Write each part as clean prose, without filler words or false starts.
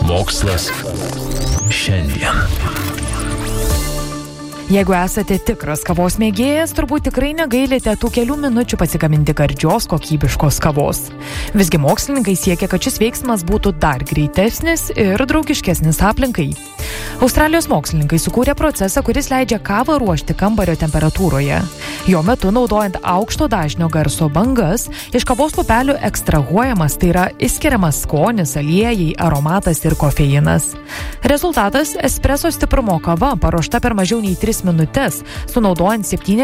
Mokslas šiandien. Jeigu esate tikras kavos mėgėjas, turbūt tikrai negailite tų kelių minučių pasigaminti gardžios, kokybiškos kavos. Visgi mokslininkai siekia, kad šis veiksmas būtų dar greitesnis ir draugiškesnis aplinkai. Australijos mokslininkai sukūrė procesą, kuris leidžia kavą ruošti kambario temperatūroje. Jo metu, naudojant aukšto dažnio garso bangas, iš kavos pupelių ekstrahuojamas, tai yra išskiriamas skonis, aliejai, aromatas ir kofeinas. Rezultatas – espreso stiprumo kava, paruošta per mažiau nei 3 minutes, sunaudojant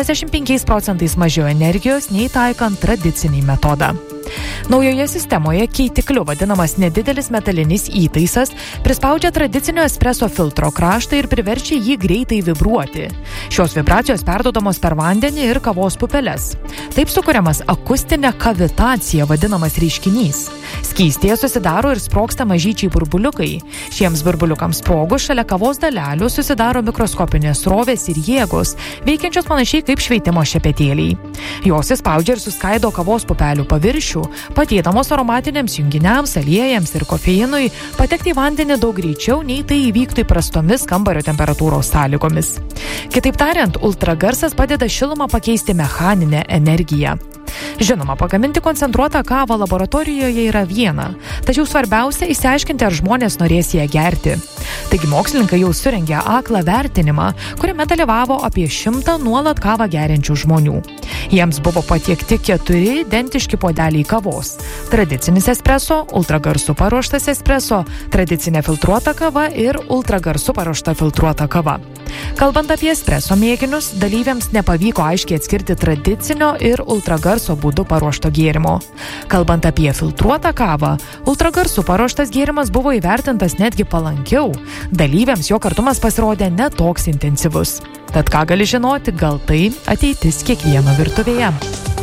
75% mažiau energijos nei taikant tradicinį metodą. Naujoje sistemoje keitikliu vadinamas nedidelis metalinis įtaisas prispaudžia tradicinio espreso filtro kraštą ir priverčia jį greitai vibruoti. Šios vibracijos perduodamos per vandenį ir kavos pupeles. Taip sukuriamas akustinė kavitacija vadinamas reiškinys. Skystėje susidaro ir sprogsta mažyčiai burbuliukai. Šiems burbuliukams sprogus šalia kavos dalelių susidaro mikroskopinės srovės ir jėgos, veikiančios panašiai kaip šveitimo šepetėliai. Jos įspaudžia ir suskaido kavos pupelių paviršių, padėdamos aromatiniams junginiams, aliejams ir kofeinui patekti į vandenį daug greičiau, nei tai įvyktų įprastomis kambario temperatūros sąlygomis. Kitaip tariant, ultragarsas padeda šilumą pakeisti mechaninę energiją. Žinoma, pagaminti koncentruotą kavą laboratorijoje yra viena, tačiau svarbiausia išsiaiškinti, ar žmonės norės ją gerti. Taigi mokslininkai jau surengė aklą vertinimą, kuriame dalyvavo apie 100 nuolat kavą geriančių žmonių. Jiems buvo patiekti 4 identiški puodeliai kavos. Tradicinis espreso, ultragarsu paruoštas espreso, tradicinė filtruota kava ir ultragarsu paruošta filtruota kava. Kalbant apie espreso mėginius, dalyviams nepavyko aiškiai atskirti tradicinio ir ultragarso būdu paruošto gėrimo. Kalbant apie filtruotą kavą, ultragarsu paruoštas gėrimas buvo įvertintas netgi palankiau. Dalyviams jo kartumas pasirodė netoks intensyvus. Tad ką gali žinoti, gal tai ateitis kiekvieno virtuvėje.